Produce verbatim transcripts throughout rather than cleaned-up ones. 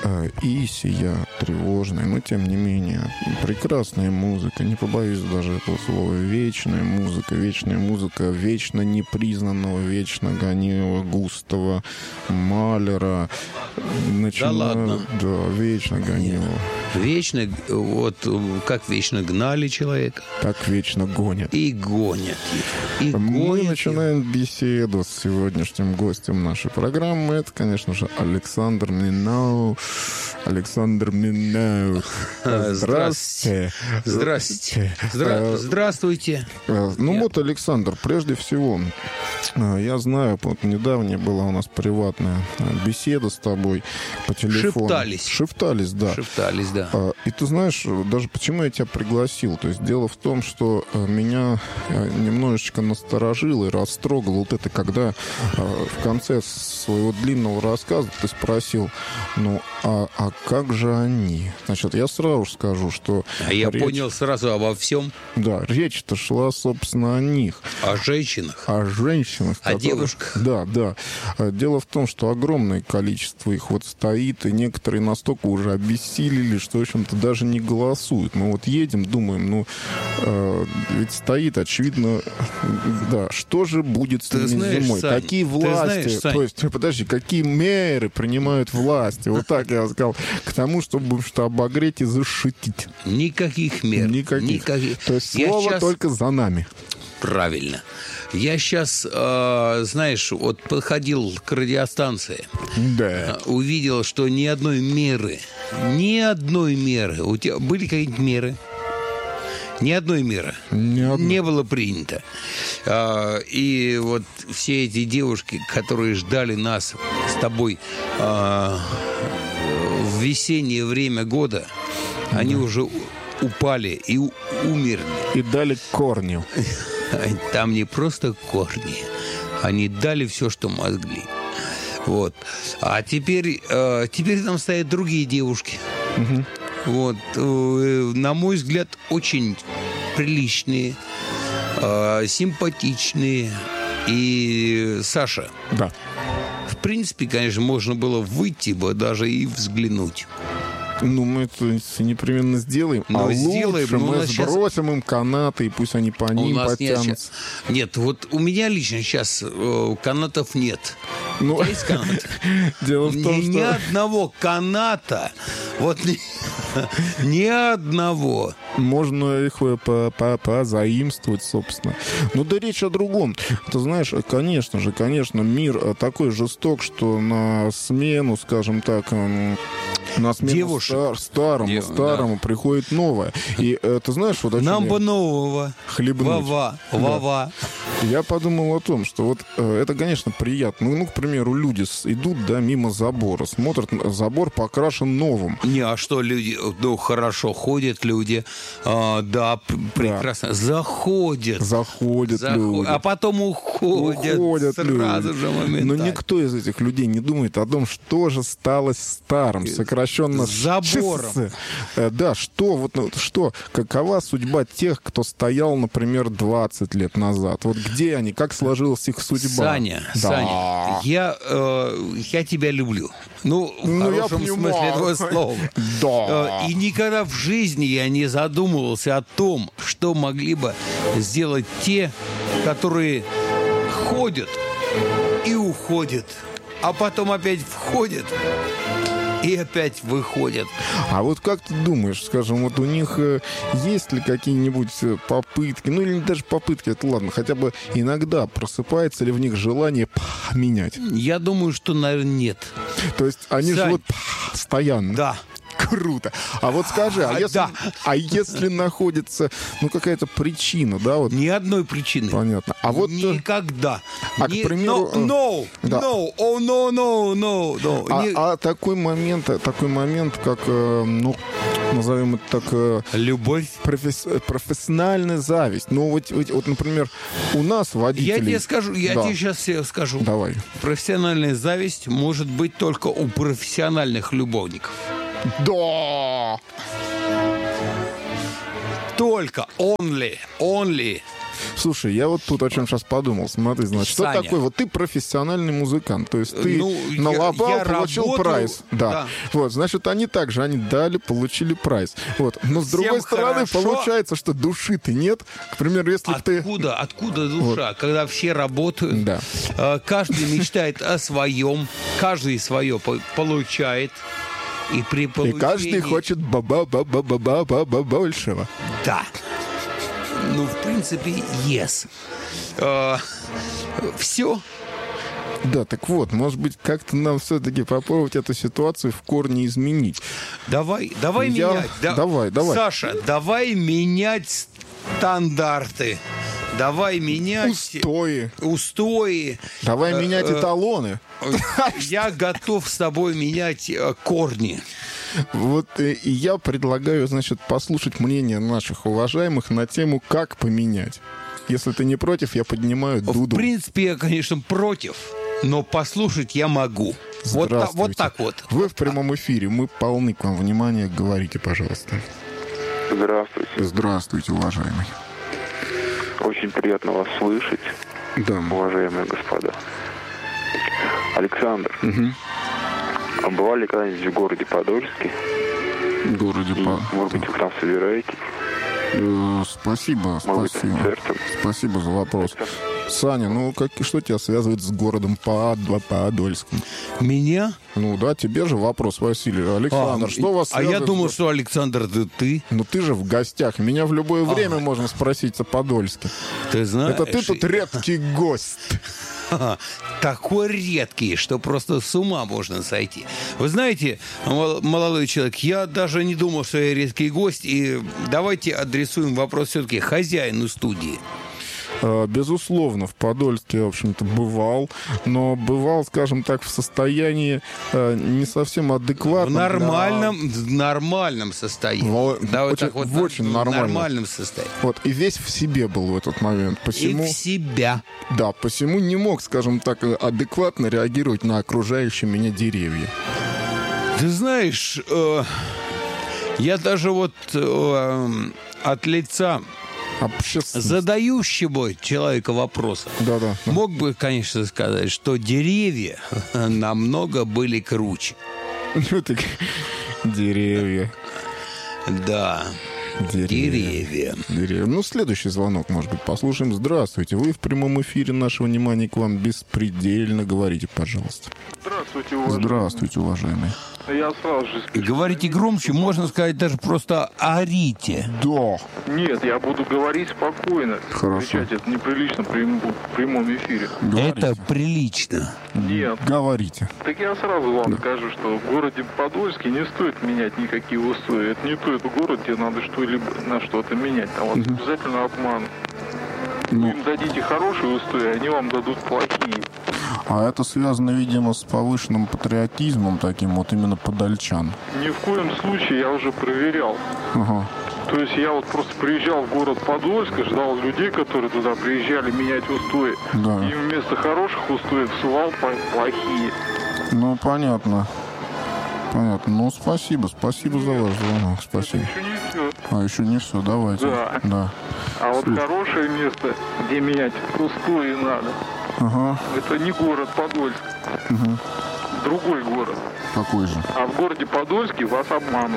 и сия тревожная, но тем не менее прекрасная музыка, не побоюсь даже этого слова, вечная музыка, вечная музыка вечно непризнанного, вечно гонимого Густава Малера. Начиная, да ладно? Да, вечно гонимого. Вечно, вот как вечно гнали человека. Так вечно гонят. И гонят их. И Мы гонят начинаем их. беседу с сегодняшним гостем нашей программы. Это, конечно же, Александр Минау. Александр Минау. Здравствуйте. Здравствуйте. Здра... Здравствуйте. Ну я... вот, Александр, прежде всего, я знаю, вот недавняя была у нас приватная беседа с тобой по телефону. Шептались. Шептались, да. Шептались, да. И ты знаешь, даже почему я тебя пригласил? То есть дело в том, что меня немножечко насторожило и растрогало вот это, когда в конце своего длинного рассказа ты спросил, ну, а, а как же они? Значит, я сразу скажу, что... А я речь... понял сразу обо всем. Да, речь-то шла, собственно, о них. О женщинах. О женщинах. О которых... девушках. Да, да. Дело в том, что огромное количество их вот стоит, и некоторые настолько уже обессилели, что, в общем-то, даже не голосуют. Мы вот едем, думаем, ну, э, ведь стоит, очевидно, да, что же будет с ты ними знаешь, зимой? Сань, какие власти, знаешь, то есть, подожди, какие меры принимают власти? Вот так я сказал, к тому, чтобы что обогреть и зашитить. Никаких мер. Никаких. Никаких. То есть слово сейчас... только за нами. Правильно. Я сейчас, э, знаешь, вот подходил к радиостанции, да. увидел, что ни одной меры, ни одной меры. У тебя были какие-нибудь меры? Ни одной меры Ни не было принято. А, и вот все эти девушки, которые ждали нас с тобой а, в весеннее время года, да. Они уже упали и у- умерли. И дали корни. Там не просто корни, они дали все, что могли. Вот. А теперь, э, теперь там стоят другие девушки. Угу. Вот. Э, на мой взгляд, очень приличные, э, симпатичные. И Саша. Да. В принципе, конечно, можно было выйти бы даже и взглянуть. Ну, мы это непременно сделаем. Но а сделаем, лучше но мы сбросим сейчас... им канаты, и пусть они по ним потянутся. Нет, нет, вот у меня лично сейчас э, канатов нет. Ну, есть канат? Дело в том, ни, что... Ни одного каната, вот ни, ни одного. Можно их позаимствовать, собственно. Но да речь о другом. Ты знаешь, конечно же, конечно, мир такой жесток, что на смену, скажем так, на смену стар, старому, Дев, старому да. приходит новое. И ты знаешь, вот нам бы нового. Хлебнуть. Вова, Вова. Да. Я подумал о том, что вот это, конечно, приятно. Ну, к примеру, люди идут, да, мимо забора, смотрят, забор покрашен новым. Не, а что люди, ну, хорошо, ходят люди, а, да, прекрасно, да. заходят. Заходят Заход... люди. А потом уходят, уходят сразу люди. же моментально. Но никто из этих людей не думает о том, что же стало старым, сокращенно забором. Да, что, вот, что, какова судьба тех, кто стоял, например, двадцать лет назад? Вот где они, как сложилась их судьба? Саня, да. Саня, я, э, я тебя люблю. Ну, в ну, хорошем смысле этого слова. Да. И никогда в жизни я не задумывался о том, что могли бы сделать те, которые ходят и уходят, а потом опять входят и опять выходят. А вот как ты думаешь, скажем, вот у них э, есть ли какие-нибудь попытки, ну или даже попытки, это ладно, хотя бы иногда просыпается ли в них желание менять? Я думаю, что, наверное, нет. То есть они Сань. живут постоянно? Да. Круто. А вот скажи, а, а, если, да. а если находится, ну, какая-то причина, да? Вот... Ни одной причины. Понятно. А вот... Никогда. А, Ни... к примеру... No, no, да. no, oh, no, no, no, no. А, Ни... а такой момент, такой момент, как, ну, назовем это так... Любовь? Професс... Профессиональная зависть. Ну, вот, вот, вот, например, у нас водители... Я тебе скажу, я да. тебе сейчас скажу. Давай. Профессиональная зависть может быть только у профессиональных любовников. Да! Только, only, only. Слушай, я вот тут о чем сейчас подумал. Смотри, значит, Саня. что такое? Вот ты профессиональный музыкант, то есть ты Ну, налобал, я- я получил работаю, прайс. Да. да. Вот, значит, они также, они дали, получили прайс. Вот. Но с Всем другой стороны, хорошо. получается, что души-то нет. К примеру, если бы ты... Откуда, откуда душа, когда все работают, Да. э, каждый мечтает о своем, каждый свое по- получает. И при И получении... каждый хочет ба-ба-ба-ба-ба-ба-ба большего. Да. Ну, в принципе, yes. Все. Да, так вот, может быть, как-то нам все-таки попробовать эту ситуацию в корне изменить. Давай, давай Я- менять. Да- давай, давай. Саша, давай менять стандарты. Давай менять Устои. устои. Давай Э, менять э, эталоны. Я готов с тобой менять э, корни. Вот э, и я предлагаю, значит, послушать мнение наших уважаемых на тему «Как поменять». Если ты не против, я поднимаю В дуду. принципе, я, конечно, против, но послушать я могу. Вот, та- Здравствуйте. вот так вот. Вы в прямом эфире, мы полны к вам внимания. Говорите, пожалуйста. Здравствуйте. Здравствуйте, уважаемый. Очень приятно вас слышать, Да. уважаемые господа. Александр, Угу. а бывали когда-нибудь в городе Подольске? В городе И, по... может быть, вы к нам собираетесь? Э, Спасибо, Может быть, спасибо. концертом? Спасибо за вопрос. Саня, ну как, что тебя связывает с городом Под- Подольском? Меня? Ну да, тебе же вопрос, Василий. Александр, А, что вас А я связывает думал, с- что Александр, это ты. Ну ты же в гостях. Меня в любое время можно спросить о Подольске. Ты знаешь. Это ты тут редкий гость. Ха, такой редкий, что просто с ума можно сойти. Вы знаете, мол- молодой человек, я даже не думал, что я редкий гость. И давайте адресуем вопрос все-таки хозяину студии. Э, Безусловно, в Подольске, в общем-то, бывал, но бывал, скажем так, в состоянии э, не совсем В адекватном. нормальном, в нормальном состоянии. Во- Да, вот очень- так вот, в очень в нормальном. нормальном состоянии. Вот, и весь в себе был в этот момент. Посему, И в себя. да, посему не мог, скажем так, э, адекватно реагировать на окружающие меня деревья. Ты знаешь, э, я даже вот э, от лица Общественность. задающего человека вопроса Да-да. да. мог бы, конечно, сказать, что деревья намного были круче. Ну, так, деревья. Да, Деревья. деревья. Деревья. Ну, следующий звонок, может быть, послушаем. Здравствуйте. Вы в прямом эфире. Наше внимание к вам беспредельно. Говорите, пожалуйста. Здравствуйте, уважаемый. Здравствуйте, уважаемый. Я сразу же спешу. Говорите громче, можно сказать даже просто орите. Да. Нет, я буду говорить спокойно. Хорошо. Кричать это неприлично в прям- в прямом эфире. Говорите. Это прилично. Нет. Говорите. Так я сразу вам скажу, что в городе Подольске не стоит менять никакие устои. Это не тот город, где надо что-либо на что-то менять. Там вас обязательно обманут. Ну, Вы им дадите хорошие устои, они вам дадут плохие. а это связано, видимо, с повышенным патриотизмом таким вот именно подольчан. Ни в коем случае я уже проверял. Ага. То есть я вот просто приезжал в город Подольск, ждал людей, которые туда приезжали менять устои. Да. И вместо хороших устоев ссылал по- плохие. Ну, понятно. Понятно. Ну, спасибо. Спасибо за ваш звонок. Спасибо. Еще не все. А, еще не все. Давайте. Да. Да. А вот Слушай. хорошее место, где менять устои надо, Ага. это не город Подольск, Угу. другой город. Какой же? А в городе Подольске вас обманут.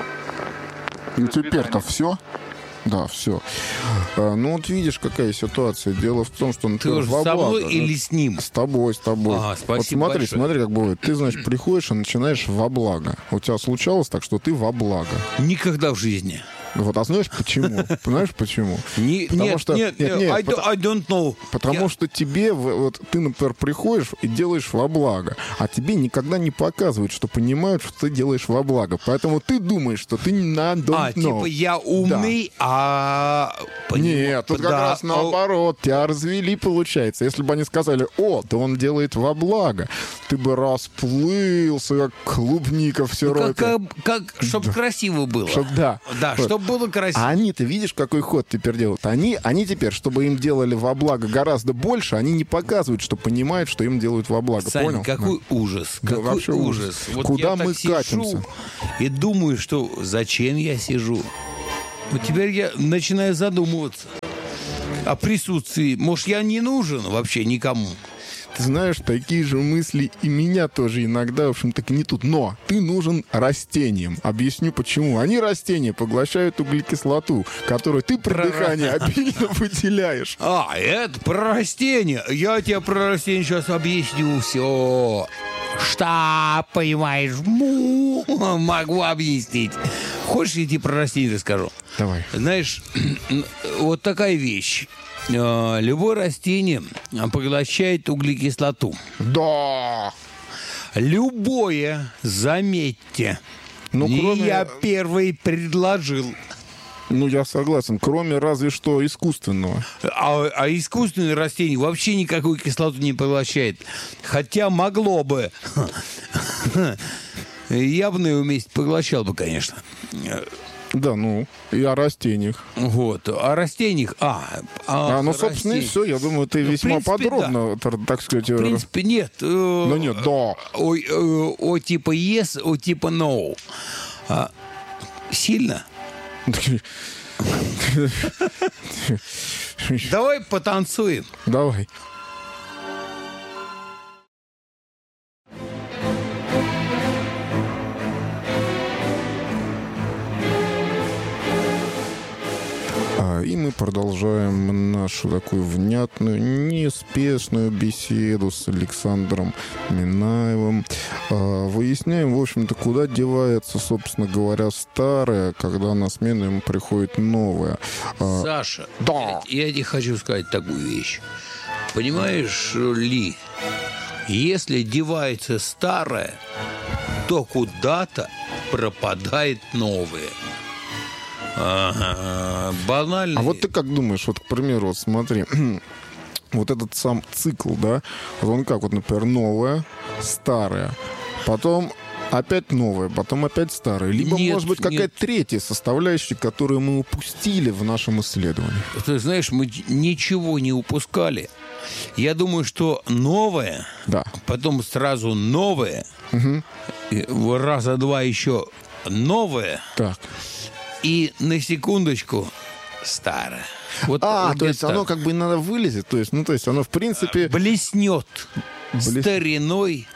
Ну, До теперь-то свидания. все? Да, все. А, ну, вот видишь, какая ситуация. Дело в том, что... Ты например, уже во со мной благо, или с ним? С тобой, с тобой. Ага, вот спасибо смотри, большое. смотри, как бывает. Ты, значит, приходишь и начинаешь во благо. У тебя случалось так, что ты во благо. Никогда в жизни. Вот, а знаешь почему? Понимаешь, почему? Не- Потому нет, что- нет, нет, нет, нет, I, do- потому- I don't know. Потому Я- что тебе, в- вот ты, например, приходишь и делаешь во благо, а тебе никогда не показывают, что понимают, что ты делаешь во благо. Поэтому ты думаешь, что ты не надо. А, типа я умный, а... поним- Нет, тут как да, раз а- наоборот, тебя развели, получается. Если бы они сказали, о, да он делает во благо, ты бы расплылся, как клубника в Ну, сиропе. как, как, чтоб красиво было. Чтоб- да. Да, Вот. чтобы было красиво. А они-то, видишь, какой ход теперь делают? Они, они теперь, чтобы им делали во благо гораздо больше, они не показывают, что понимают, что им делают во благо. Сань, Понял? какой ужас, Да, какой вообще ужас. ужас. Вот Куда я мы так сижу катимся? и думаю, что зачем я сижу. Вот теперь я начинаю задумываться. о присутствии. Может, я не нужен вообще никому. Ты знаешь, такие же мысли и меня тоже иногда, в общем, так и не тут. Но ты нужен растениям. Объясню почему. Они, растения, поглощают углекислоту, которую ты при дыхании обильно выделяешь. А, это про растения. Я тебе про растения сейчас объясню все. Что, понимаешь, могу объяснить. Хочешь, я тебе про растения расскажу? Давай. Знаешь, вот такая вещь. Любое растение поглощает углекислоту. Да! Любое, заметьте. Ну, не кроме... я первый предложил. Ну, я согласен. Кроме разве что искусственного. А, а искусственное растение вообще никакую кислоту не поглощает. Хотя могло бы. Я бы на его месте поглощал бы, конечно. Да, ну, и о растениях. Вот, о растениях. А, а ну, собственно, и все. Я думаю, ты ну, весьма принципе, подробно, да. так сказать... В принципе, нет. Ну, нет, да. О, о, о типа yes, о типа no. А, сильно? Давай потанцуем. Давай. И мы продолжаем нашу такую внятную, неспешную беседу с Александром Минаевым. Выясняем, в общем-то, куда девается, собственно говоря, старое, когда на смену ему приходит новое. Саша, да. я, я тебе хочу сказать такую вещь. Понимаешь ли, если девается старое, то куда-то пропадает новое. Ага, банально. А вот ты как думаешь, вот, к примеру, вот смотри, вот этот сам цикл, да, вот он как, вот, например, новое, старое, потом опять новое, потом опять старое, либо, нет, может быть, какая-то нет. третья составляющая, которую мы упустили в нашем исследовании. Ты знаешь, мы ничего не упускали. Я думаю, что новое, да. потом сразу новое, угу. раза два еще новое. Так. И на секундочку старое. Вот а, вот то есть так. Оно как бы надо вылезет, то есть, ну, то есть оно в принципе... Блеснет Блес... стариной.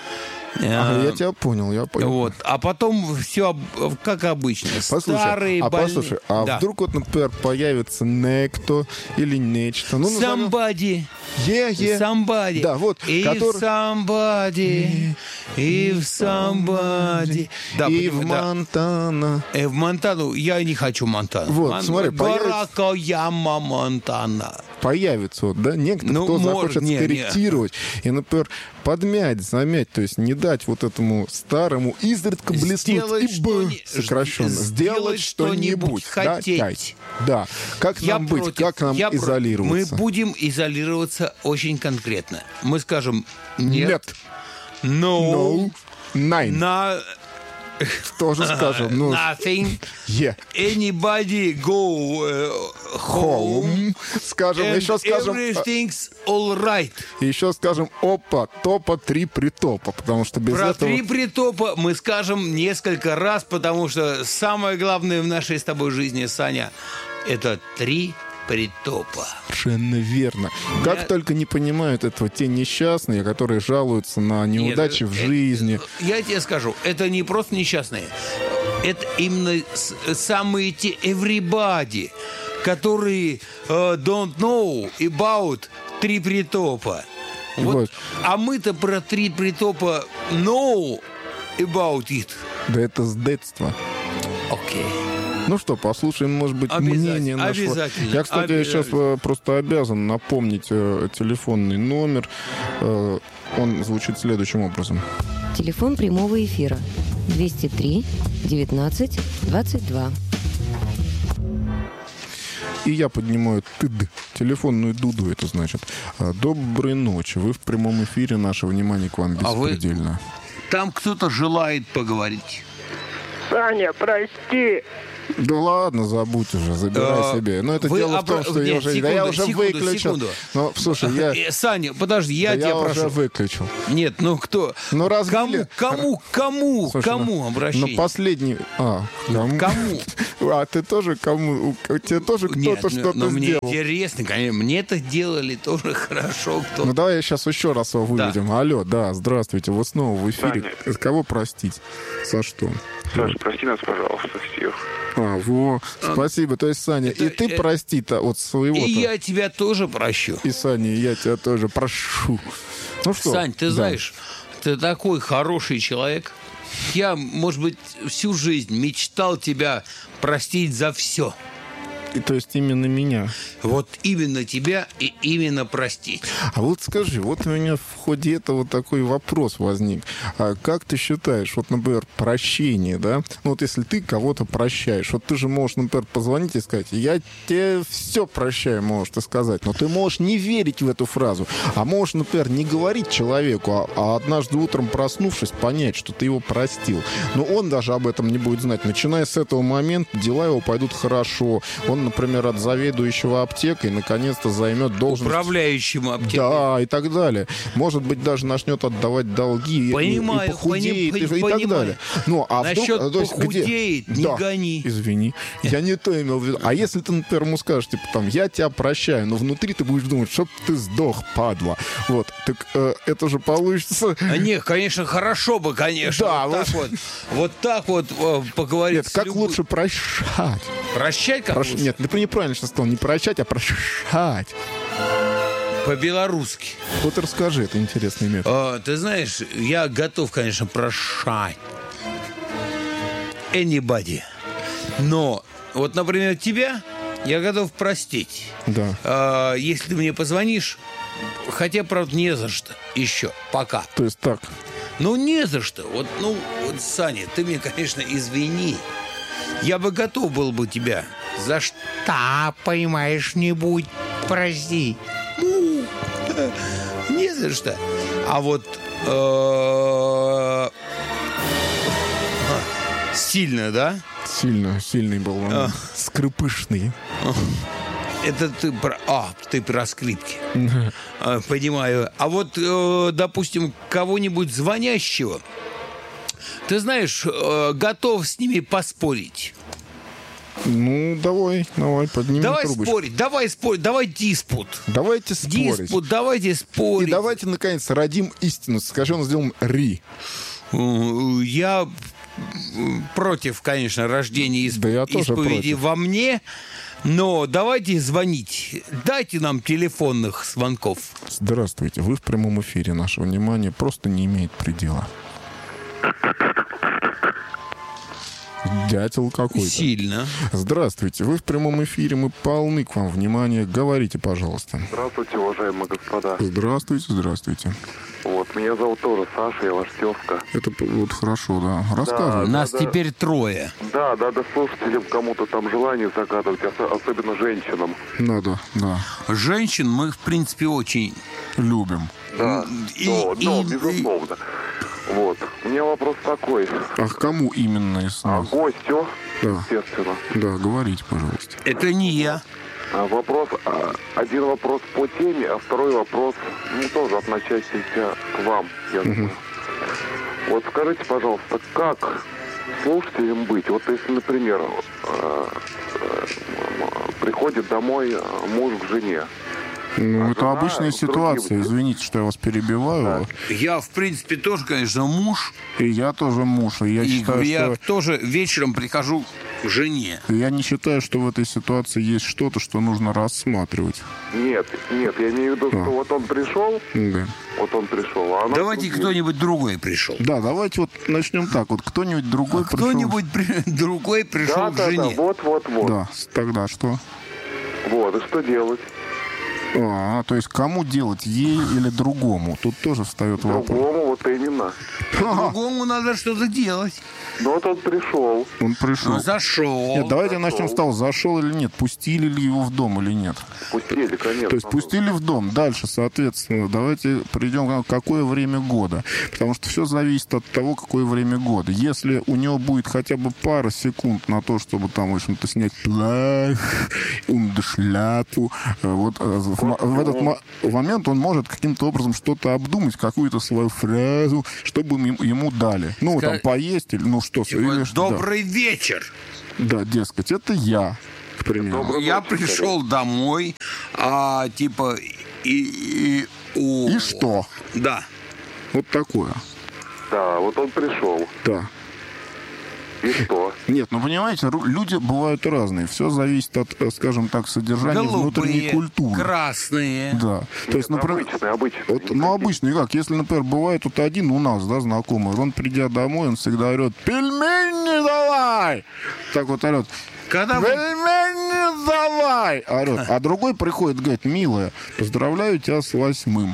Ага, я тебя понял, я понял. Вот. А потом все как обычно. Послушай, старые а, боль... послушай, а да. вдруг вот, например, появится некто или нечто. Ну, somebody. Yeah, yeah. Somebody. Да, вот. If который... somebody. If somebody. Да, и в да. Монтана. И в Монтану. Я не хочу Монтану. Вот, Мон... смотри, появится... Яма Монтана. Появится, вот, да, некто, ну, кто может... захочет не, скорректировать. Не. И, например, подмять, замять, то есть не дать вот этому старому изредка блеснуть сделать и бы сокращенно. Сделать что-нибудь. Хотеть. Да. Как я нам быть? Против. Как нам я изолироваться? Мы будем изолироваться очень конкретно. Мы скажем нет. Нет. No. No. Nine. На... Тоже скажем. Ну, nothing. Yeah. Anybody go uh, home. home. Скажем, and еще скажем... everything's all right. Еще скажем опа, топа, три притопа, потому что без Про этого... три притопа мы скажем несколько раз, потому что самое главное в нашей с тобой жизни, Саня, это три притопа. Совершенно верно. Как я... только не понимают этого те несчастные, которые жалуются на неудачи Нет, в жизни. Это, я тебе скажу, это не просто несчастные. Это именно самые те everybody, которые uh, don't know about три притопа. Вот. Вот. А мы-то про три притопа know about it. Да это с детства. Окей. Okay. Ну что, послушаем, может быть, мнение нашего. Обязательно. Я, кстати, сейчас просто обязан напомнить э, телефонный номер. Э, он звучит следующим образом. Телефон прямого эфира двести три девятнадцать двадцать два. И я поднимаю тыд, телефонную дуду, это значит. Доброй ночи. Вы в прямом эфире. Наше внимание к вам беспредельно. А вы... Там кто-то желает поговорить. Саня, прости. Да ладно, забудь уже, забирай А, себе. Но это вы дело в том, обра- что я Нет, уже, да секунду, я уже секунду, выключил. секунду. Ну, слушай, я, Э, Саня, подожди, я да тебя я прошу. уже выключил. Нет, ну кто? Ну, разбили- Кому, кому, кому, Слушай, кому ну, обращение? Ну, последний... А, кому? Кому? А ты тоже кому? У тебе тоже Нет, кто-то ну, что-то ну, мне сделал? интересно, конечно, мне это делали тоже хорошо. Кто... Ну, давай я сейчас еще раз его выведем. Алло, да, здравствуйте, вы снова в эфире. Саня. Кого простить? За что? Саша, прости нас, пожалуйста, всех. А, во, спасибо. То есть, Саня, это- и ты э- прости-то от своего-то. И я тебя тоже прощу. И, Саня, я тебя тоже прошу. Ну что? Сань, ты да. знаешь, ты такой хороший человек. Я, может быть, всю жизнь мечтал тебя простить за все. И, то есть именно меня. Вот именно тебя и именно простить. А вот скажи, вот у меня в ходе этого такой вопрос возник. А как ты считаешь, вот, например, прощение, да? Ну, вот если ты кого-то прощаешь, вот ты же можешь, например, позвонить и сказать, я тебе все прощаю, можешь ты сказать, но ты можешь не верить в эту фразу. А можешь, например, не говорить человеку, а, а однажды утром проснувшись, понять, что ты его простил. Но он даже об этом не будет знать. Начиная с этого момента, дела его пойдут хорошо. Он, например, от заведующего аптекой наконец-то займет должность... Управляющим аптекой. Да, и так далее. Может быть, даже начнет отдавать долги и- Понимаю, и, похудеет, поним- и, и так понимаю. далее. Ну, а Насчет вдруг, то есть, где- похудеет, не Да, гони. Извини, я не то имел в виду. А если ты, например, ему скажешь, типа, там, я тебя прощаю, но внутри ты будешь думать, чтоб ты сдох, падла. Вот, так э, это же получится... А нет, конечно, хорошо бы, конечно. Да, вот, так вот, вот так вот э, поговорить. Нет, с как любой- лучше прощать? Прощать как Прош- лучше? Нет, ты неправильно сейчас сказал, не прощать, а прощать. По-белорусски. Вот расскажи, это интересный метод. А, ты знаешь, я готов, конечно, прощать. Anybody. Но вот, например, тебя я готов простить. Да. А, если ты мне позвонишь, хотя, правда, не за что еще, пока. То есть так. Ну, не за что. Вот, ну, вот, Саня, ты мне, конечно, извини. Я бы готов был бы тебя за что, понимаешь, не будь, прости. Ну, да, не за что. А вот э, а, сильно, да? Сильно, сильный был он. А. Скрипышный. Это ты про... А, ты про скрипки. А, понимаю. А вот, э, допустим, кого-нибудь звонящего, ты знаешь, э, готов с ними поспорить. Ну, давай, давай, поднимем Давай трубочку. спорить, давай спорить, давай диспут. Давайте спорить. Диспут, давайте И спорить. давайте, наконец, родим истину. Скажи, он сделаем ри. Э, Я м, против, конечно, рождения исп- Да я тоже исповеди против. во мне, но давайте звонить. Дайте нам телефонных звонков. Здравствуйте, вы в прямом эфире. Наше внимание просто не имеет предела. Дятел какой-то. Сильно. Здравствуйте, вы в прямом эфире. Мы полны к вам внимания. Говорите, пожалуйста. Здравствуйте, уважаемые господа. Здравствуйте, здравствуйте. Вот, меня зовут тоже Саша, я ваш тезка. Это п- вот хорошо, да. Рассказывай. Нас да. теперь трое. Да, надо слушателям кому-то там желание загадывать, ос- особенно женщинам. Надо, да. Женщин мы, в принципе, очень... Любим. Да, И- но, но, и- безусловно. Вот, у меня вопрос такой. А к кому именно из А нас? гостю, Да. естественно. Да, говорите, пожалуйста. Это не я. А вопрос, а, один вопрос по теме, а второй вопрос, ну, тоже относящийся к вам, я думаю. Вот скажите, пожалуйста, как слушателям быть? Вот если, например, э, э, приходит домой муж к жене. Ну, А это жена обычная с другим- ситуация. Извините, что я вас перебиваю. Я, в принципе, тоже, конечно, муж. И я тоже муж. И я И считаю, я что... тоже вечером прихожу к жене. Я не считаю, что в этой ситуации есть что-то, что нужно рассматривать. Нет, нет, я имею в виду, что А. вот он пришел, Да. вот он пришел, а она... Давайте кто-нибудь другой пришел. Да, давайте вот начнем так. Вот кто-нибудь другой пришел... Кто-нибудь при- другой пришел Да, к да, да, жене. вот, вот, вот. Да, тогда что? Вот, и что делать? А, то есть кому делать, ей или другому? Тут тоже встает вопрос. Другому, вот Вот именно. Другому надо что-то делать. Ну вот он пришел. Он пришел. Ну, зашел. Нет, давайте начнем с того, зашел или нет, пустили ли его в дом или нет. Пустили, конечно. То есть пустили в дом. Дальше, соответственно, давайте придем к какое время года. Потому что все зависит от того, какое время года. Если у него будет хотя бы пара секунд на то, чтобы там, в общем-то, снять плащ, шляпу, вот в, в этот момент он может каким-то образом что-то обдумать, какую-то свою фразу, чтобы ему дали. Ну, Ска... там, поесть или, ну, что. Типа, или, добрый да. вечер. Да, дескать, это я, к примеру. Добрый Я вечер, пришел домой, а, типа, и... И, о, и что? Да. Вот такое. Да, вот он пришел. Да. И что? Нет, ну понимаете, люди бывают разные. Все зависит от, скажем так, содержания Голубые, внутренней культуры. красные. Да. То есть, например, Обычный, обычный. вот, ну, обычный как? Если, например, бывает вот один у нас, да, знакомый, он, придя домой, он всегда орет: пельмени давай! Так вот орет. Когда вы... Пельмени давай! Орет. А другой приходит, говорит: милая, поздравляю тебя с восьмым.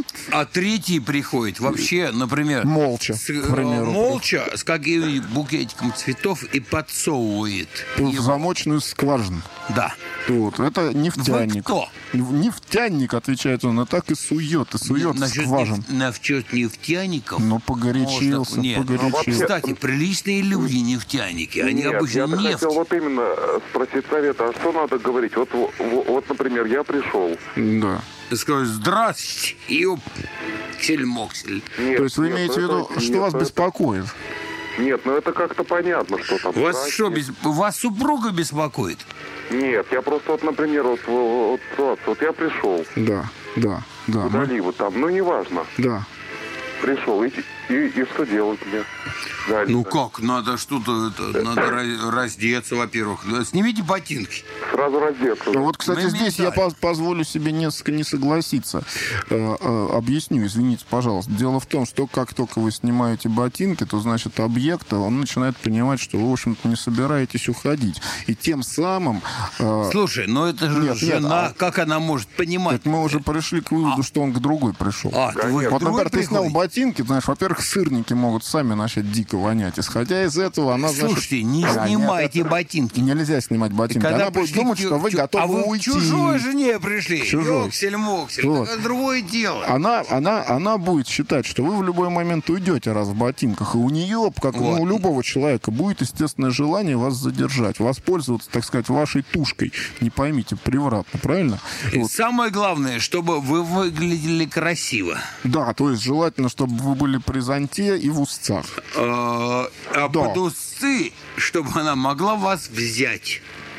А третий приходит вообще, например... Молча, с, к примеру. Молча, с каким-нибудь букетиком цветов и подсовывает. В его. замочную скважину. Да. Вот. Это нефтяник. Вы кто? Нефтяник, отвечает он, и так и сует, и сует Насчет скважин. неф... насчет нефтяников... Ну, погорячился, можно... Нет, погорячился. ну, Кстати, приличные люди нефтяники. Они Нет, обычно я нефть. хотел вот именно спросить совета, а что надо говорить? Вот, вот, вот, например, я пришел. Да. Ты скажешь: здравствуйте, ёп, ксель-моксель. Нет, То есть вы нет, имеете в ну виду, это- что нет, вас ну это- беспокоит? Нет, ну это как-то понятно, что там. Вас Здрасте. что, без... вас супруга беспокоит? Нет, я просто вот, например, вот, вот, вот, вот я пришел, Да, да, да. ну, удали вот там, ну неважно, Да. пришел, и, и, и что делать мне? Дальше. Ну как, надо что-то, это, надо ra- раздеться, во-первых. Да, снимите ботинки. Сразу раздеться. Ну, вот, кстати, здесь я Моментально. поз- позволю себе несколько не согласиться. Э, э, объясню, извините, пожалуйста. Дело в том, что как только вы снимаете ботинки, то, значит, объект, он начинает понимать, что вы, в общем-то, не собираетесь уходить. И тем самым... э, Слушай, ну это же Нет, нет, жена, а- как она может понимать? так мы уже пришли к выводу, что он к другой пришел. А, ты вы- Вот, другой например, ты снял приходит? ботинки, знаешь, во-первых, сырники могут сами начать дико вонять. Исходя из этого, она, значит... Слушайте, не Да, нет, снимайте это- ботинки. Нельзя снимать ботинки. Когда Она будет пришли думать, к что вы чу- готовы а вы уйти. к чужой жене пришли. К чужой. Ёксель-моксель. Вот. Это другое дело. Она, она, она будет считать, что вы в любой момент уйдете раз в ботинках. И у нее, как Вот. ну, у любого человека, будет естественное желание вас задержать, воспользоваться, так сказать, вашей тушкой. Не поймите, превратно, правильно? И Вот. самое главное, чтобы вы выглядели красиво. Да, то есть желательно, чтобы вы были при зонте и в узцах. А, а Да. под усы, чтобы она могла вас взять.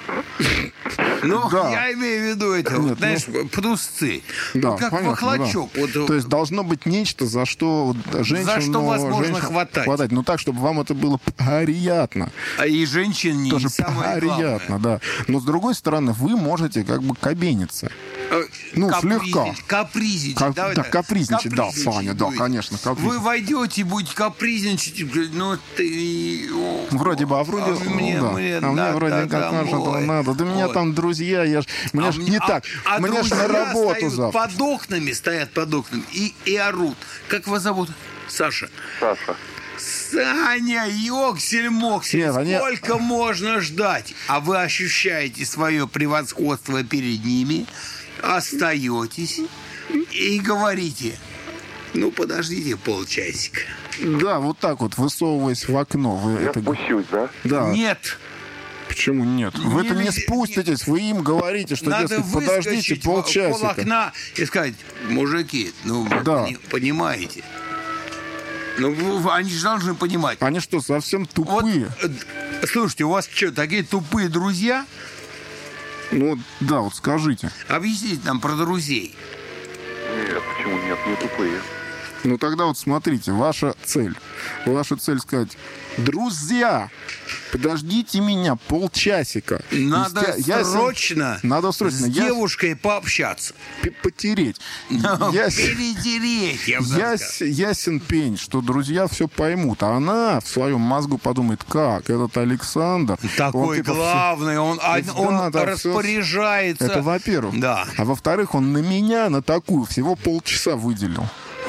Ну, Да. я имею в виду это, Нет, вот, знаешь, под усы. Да, Вот как понятно, вахлачок. да. Вот, То есть должно быть нечто, за что вот женщину... что вас можно женщин хватать. Ну так, чтобы вам это было приятно. а и женщин не Тоже самое приятно, да. Но с другой стороны, вы можете как бы кабениться. главное. Ну, Капризи- слегка. Капризничать. Ка- давай да, так. капризничать, да, Капризничать Саня, да, будете. конечно, капризничать. Вы войдете и будете капризничать, и говорить: ну ты... о, Вроде бы, а вроде, а мне, ну, да. мне а мне надо вроде как домой. этого надо. Да меня Вот. там друзья, я ж, мне А ж мне- не а- так. а мне ж на друзья работу стоят завтра. под окнами, стоят под окнами и, и орут. Как вас зовут? Саша. Саша. Саня, ёксель-моксель, Нет, они- сколько можно ждать? А вы ощущаете свое превосходство перед ними, остаетесь и говорите: ну, подождите полчасика. Да, вот так вот, высовываясь в окно. Вы Я это... спущусь, да? Да. Нет. Почему нет? Вы это не Нельзя- спуститесь, вы им говорите, что, Надо дескать, подождите выскочить в пол полчасика. окна и сказать: мужики, ну вы Да. пони- понимаете. Ну, вы- вы- они же должны понимать. Они что, совсем Вот, тупые? э, слушайте, у вас что, такие тупые друзья? Ну, да, вот скажите. Объясните нам про друзей. Нет, почему нет, не тупые. Ну, тогда вот смотрите, ваша цель. Ваша цель сказать: друзья, подождите меня полчасика. Надо Естя- ясен- срочно Надо срочно. с Я- девушкой пообщаться. п- Потереть. Яс- Перетереть, я бы даже яс- сказал. Ясен пень, что друзья все поймут. А она в своем мозгу подумает: как, этот Александр... он Такой типа всё- главный, он, а- Да, он да, всё- распоряжается. Это во-первых. Да. А во-вторых, он на меня, на такую, всего полчаса выделил.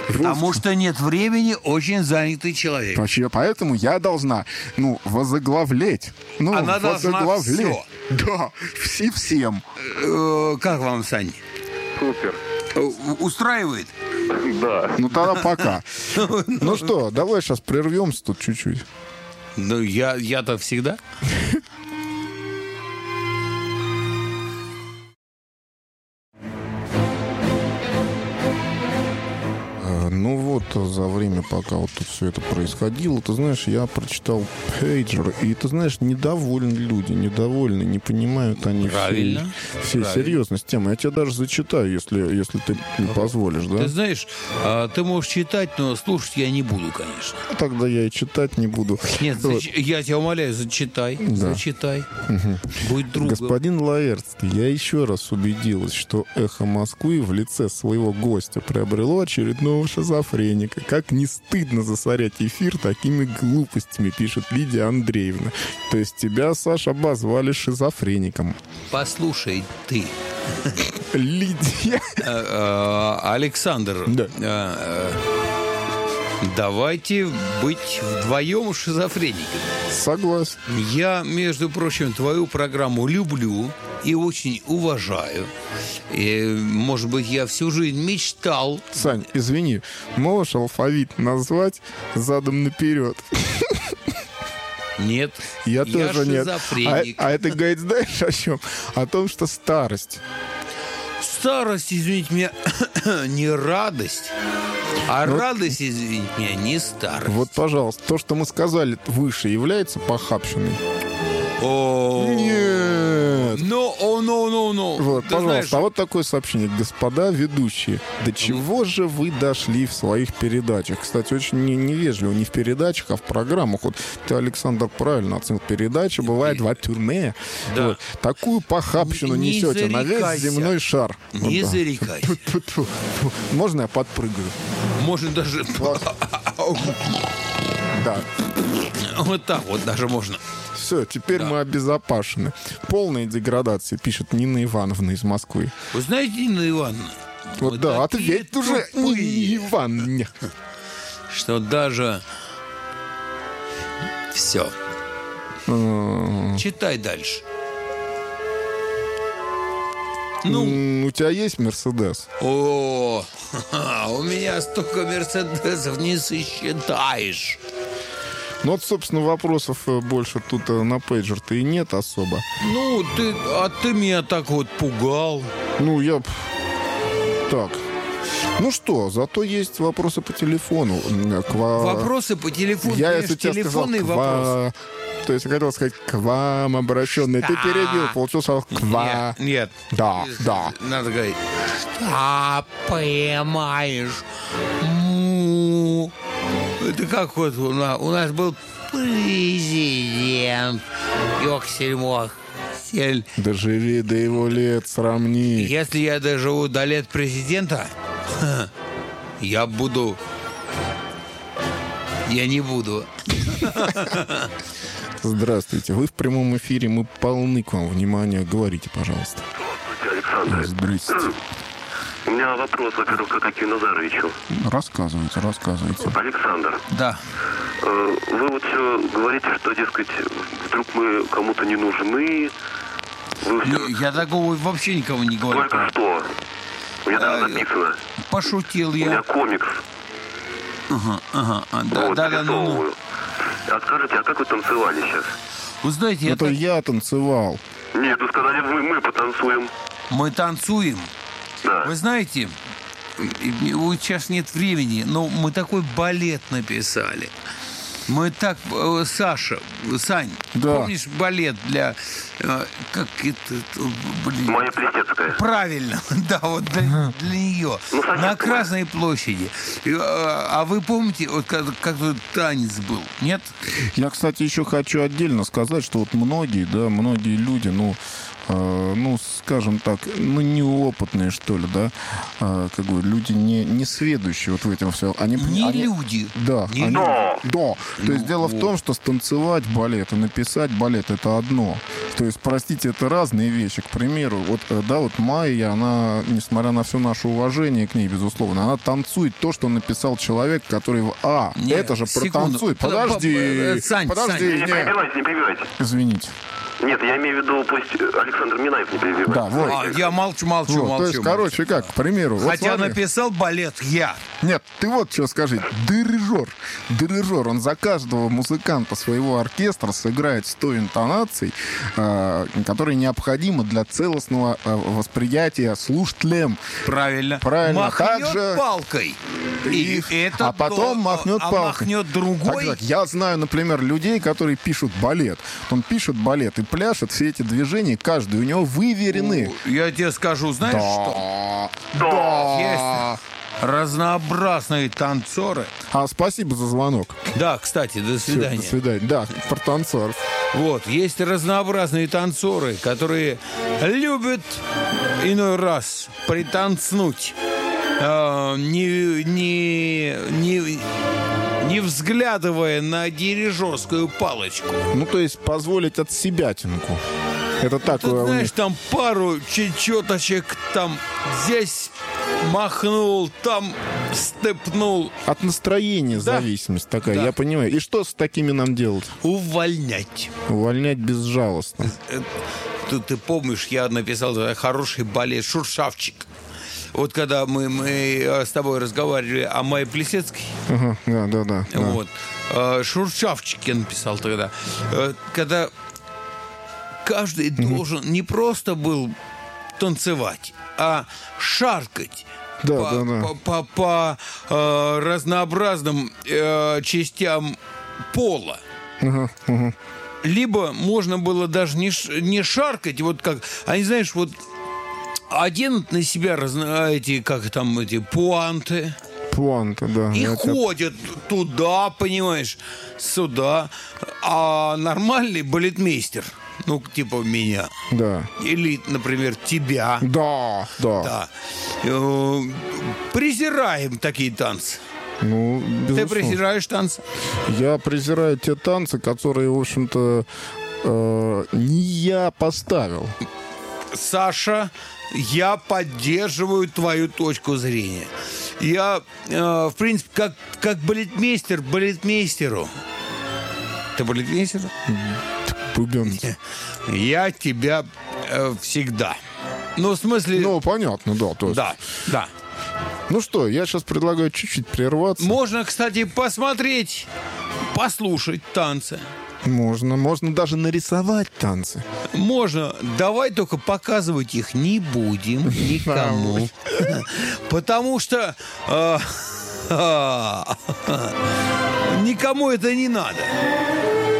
Потому что нет времени, очень занятый человек. Вообще, поэтому я должна, ну, возглавлять. Ну, Она должна возглавлять. Да, все всем. Э, Как вам, Сань? Супер. Э, Устраивает? Да. Ну, тогда пока. Ну что, давай сейчас прервемся тут чуть-чуть. Ну, я, я-то всегда. Ну вот, за время, пока вот тут все это происходило, ты знаешь, я прочитал пейджер, и, ты знаешь, недовольны люди, недовольны, не понимают они Правильно. всей, всей серьезности темы. Я тебя даже зачитаю, если, если ты не позволишь, да? Ты знаешь, а, ты можешь читать, но слушать я не буду, конечно. Тогда я и читать не буду. Нет, Вот. зач- я тебя умоляю, зачитай. Да. Зачитай. Будь другом. Господин Лаэртский, я еще раз убедилась, что «Эхо Москвы» в лице своего гостя приобрело очередного шизофреника. Как не стыдно засорять эфир такими глупостями, пишет Лидия Андреевна. То есть тебя, Саша, обозвали шизофреником. Послушай, ты, Лидия. э, э, Александр, Да. э, э, давайте быть вдвоем шизофрениками. Согласен. Я, между прочим, твою программу люблю и очень уважаю. И, может быть, я всю жизнь мечтал. Сань, извини, можешь алфавит назвать задом наперед? Нет, Я, тоже нет. А, шизофреник. а это говорит, знаешь, о чем? О том, что старость. Старость, извините меня, не радость. А радость, извините меня, не старость. Вот, пожалуйста, то, что мы сказали выше, является похабщиной? О, Нет. ну, о, ну, ну, ну. Вот, Ты пожалуйста, знаешь, а вот такое сообщение. Господа ведущие, до чего же вы дошли в своих передачах? Кстати, очень не- невежливо, не в передачах, а в программах. Вот ты, Александр, правильно оценил. Передача бывает в тюрьме. Да. Вот. Такую похабщину Не несете на весь зарекайся. земной шар. Не Вот, да. зарекайся. Тьфу-тьфу-тьфу. Можно я подпрыгаю? Можно даже... Да. Вот так вот даже можно. Все, теперь Да. мы обезопасены. Полная деградация, пишет Нина Ивановна из Москвы. Вы знаете, Нина Ивановна, Вот, вы да, такие ответь уже, тупые, Нине Ивановне. что даже... Все. М, Читай дальше. Ну, м, У тебя есть Мерседес? о, ха-ха, у меня столько мерседесов не сосчитаешь. Ну вот, собственно, вопросов э, больше тут э, на пейджер-то и нет особо. Ну, ты, а ты меня так вот пугал. Ну, я... б- Так. Ну что, зато есть вопросы по телефону. М, к ва- Вопросы по телефону. Я, Конечно, если тебе сказал, телефонный к вопрос. ва- То есть я хотел сказать к вам обращенный. Ты перебил, получился к ва. Нет, нет. Да, да. Надо говорить. А, понимаешь. Му. Это как вот у нас, у нас был президент Йоксель-Моксель. Доживи до его лет, сравни. Если я доживу до лет президента, ха, я буду... Я не буду. Здравствуйте. Вы в прямом эфире. Мы полны к вам внимания. Говорите, пожалуйста. Александр. Здравствуйте. У меня вопрос, во-первых, к Акиму Назаровичу. Рассказывайте, рассказывайте. Александр, Да. э, вы вот все говорите, что, дескать, вдруг мы кому-то не нужны. Вы все... Я такого вообще никому не говорю. Только что. У меня А, там написано. Пошутил У меня я. комикс. Ага, ага. а, Да, Вот, да, да, ну, ну. нарисовываю. А скажите, а как вы танцевали сейчас? Вы знаете, Это это... я танцевал. Нет, вы сказали, мы, мы потанцуем. мы танцуем. Да. Вы знаете, и- и- вот сейчас нет времени, но мы такой балет написали. Мы так, э, Саша, Сань, Да. помнишь балет для, э, как это, э, блин, Моя Плесецкая. правильно, да, вот для, для нее, Ну, совсем на класс. Красной площади. И, э, а вы помните, вот как, как тут танец был, нет? Я, кстати, еще хочу отдельно сказать, что вот многие, да, многие люди, ну, э, ну, скажем так, ну, неопытные, что ли, да, э, как бы люди не, не сведущие вот в этом все. Они, Не они- люди. Да, Не они- Но! да. То есть Ну, дело в том, что станцевать балет и написать балет — это одно. То есть, простите, это разные вещи. К примеру, вот, э, да, вот Майя, она, несмотря на все наше уважение к ней, безусловно, она танцует то, что написал человек, который... в- А, Нет, это же секунду. протанцует. Под- Подожди, под- Сань, подожди. Сань. Не не. перебивайте, не перебивайте. Извините. Нет, я имею в виду, пусть Александр Минаев не перебивает. Да, вот. А, я молчу, молчу, Вот, молчу. то есть, молчу. короче, как, к примеру... вот Хотя смотри. написал балет я. Нет, ты вот что скажи. Дирижер. Дирижер, он за каждого музыканта своего оркестра сыграет сто интонаций, э, которые необходимы для целостного э, восприятия слушателем. Правильно. Правильно. Махнет Также- палкой. И это а потом до- махнет а палкой. махнет другой. Так, так, я знаю, например, людей, которые пишут балет. Он пишет балет и пляшет, все эти движения, каждый у него выверены. Я тебе скажу, знаешь что? Да. Да. Есть разнообразные танцоры. А спасибо за звонок. Да, кстати, до Всё, свидания. до свидания. Да, про танцоров. Вот, есть разнообразные танцоры, которые любят иной раз пританцнуть, э, не, не, не, не взглядывая на дирижерскую палочку. Ну, то есть позволить от себятинку. Это такое Тут, у знаешь, них. там пару чечеточек, там здесь махнул, там степнул. От настроения Да. зависимость такая, Да. я понимаю. И что с такими нам делать? Увольнять. Увольнять безжалостно. Тут ты помнишь, я написал тогда хороший балет «Шуршавчик». Вот когда мы, мы э, с тобой разговаривали о Майе Плесецкой, Ага, да, да, да. да. вот, э, «Шуршавчик» я написал тогда, э, когда каждый должен не просто был танцевать, а шаркать. Да, по, да, да. по, по- по, э, разнообразным э, частям пола. Ага, ага. Либо можно было даже не, ш- не шаркать, вот как, они, знаешь, вот оденут на себя разно, эти, как там, эти пуанты, Пуанта, да. и я тебя- ходят туда, понимаешь, сюда, а нормальный балетмейстер, ну, типа меня, Да. или, например, тебя, Да, да. да, э, презираем такие танцы. Ну, Ты безусловно. презираешь танцы? Я презираю те танцы, которые, в общем-то, э, не я поставил. Саша, я поддерживаю твою точку зрения. Я, э, в принципе, как, как балетмейстер балетмейстеру. Ты балетмейстер? Бубен. Я тебя э, всегда. Ну, в смысле... Ну, понятно, да. То есть. да, да. Ну что, я сейчас предлагаю чуть-чуть прерваться. Можно, кстати, посмотреть, послушать танцы. Можно, можно даже нарисовать танцы. Можно. Давай только показывать их не будем никому. Потому что э, никому это не надо.